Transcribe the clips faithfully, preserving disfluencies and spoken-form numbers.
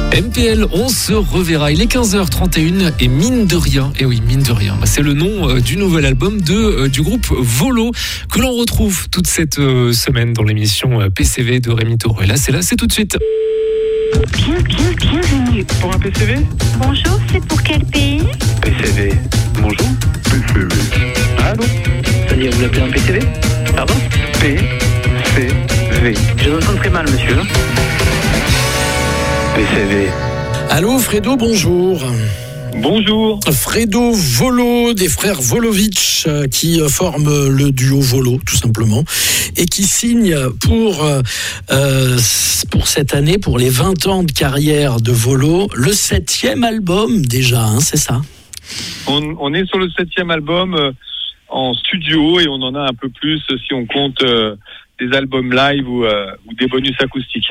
M P L, on se reverra. Il est quinze heures trente et une et mine de rien, et oui, mine de rien, bah, c'est le nom euh, du nouvel album de, euh, du groupe Volo que l'on retrouve toute cette euh, semaine dans l'émission euh, P C V de Rémi Taureau. Et là, c'est là, c'est tout de suite. Bien, bien, bienvenue. Pour un P C V ? Bonjour, c'est pour quel pays ? P C V. Bonjour. P C V. Allô ? C'est-à-dire, vous appelez un P C V ? Pardon ? P C V. Je vous entends très mal, monsieur. P C V. Allô, Fredo, bonjour. Bonjour. Fredo Volo, des frères Volovitch, euh, qui euh, forment le duo Volo, tout simplement, et qui signent pour, euh, pour cette année, pour les vingt ans de carrière de Volo, le septième album déjà, hein, c'est ça ? On, on est sur le septième album euh, en studio et on en a un peu plus euh, si on compte euh, des albums live ou, euh, ou des bonus acoustiques.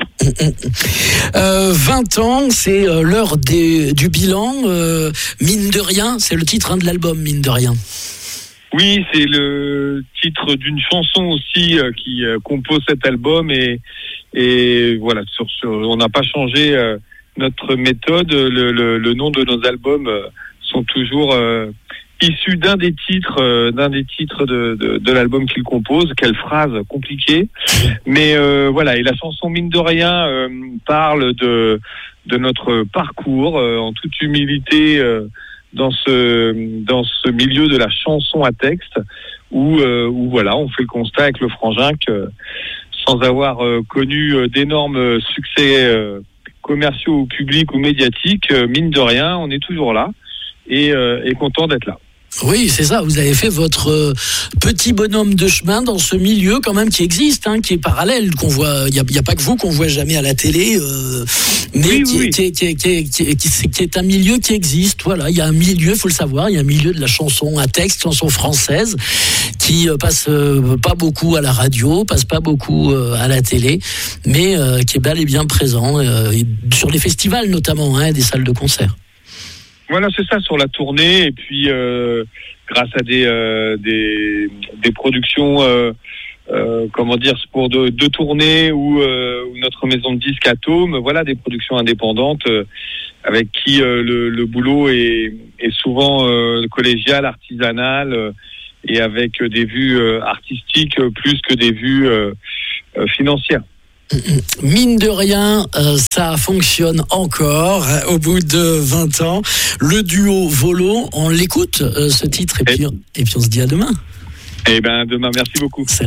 Euh, vingt ans, c'est euh, l'heure des, du bilan. Euh, mine de rien, c'est le titre hein, de l'album, mine de rien. Oui, c'est le titre d'une chanson aussi euh, qui euh, compose cet album et, et voilà, sur, sur, on n'a pas changé euh, notre méthode. Le, le, le nom de nos albums euh, sont toujours euh, issus d'un des titres, euh, d'un des titres de, de, de l'album qu'il compose. Quelle phrase compliquée, mais euh, voilà. Et la chanson mine de rien euh, parle de de notre parcours euh, en toute humilité euh, dans ce dans ce milieu de la chanson à texte où euh, où voilà, on fait le constat avec le frangin que sans avoir euh, connu euh, d'énormes succès euh, commerciaux ou publics ou médiatiques, euh, mine de rien, on est toujours là et, euh, et content d'être là. Oui, c'est ça. Vous avez fait votre euh, petit bonhomme de chemin dans ce milieu quand même qui existe, hein, qui est parallèle, qu'on voit. Il y a, y a pas que vous qu'on voit jamais à la télé, euh, mais oui, qui, oui. Qui, est, qui, est, qui, est, qui, est, qui, est, qui est un milieu qui existe. Voilà, il y a un milieu, faut le savoir. Il y a un milieu de la chanson à texte, chanson française, qui euh, passe euh, pas beaucoup à la radio, passe pas beaucoup euh, à la télé, mais euh, qui est bel et bien présent euh, sur les festivals notamment, hein, des salles de concert. Voilà, c'est ça, sur la tournée, et puis euh, grâce à des euh, des, des productions, euh, euh, comment dire, pour de, de tournée ou, euh, ou notre maison de disques Atome, voilà, des productions indépendantes euh, avec qui euh, le, le boulot est, est souvent euh, collégial, artisanal, euh, et avec des vues euh, artistiques plus que des vues euh, euh, financières. Mine de rien, euh, ça fonctionne encore hein, au bout de vingt ans. Le duo Volo, on l'écoute, euh, ce titre, et puis, et puis on se dit à demain. Eh ben, demain, merci beaucoup. C'est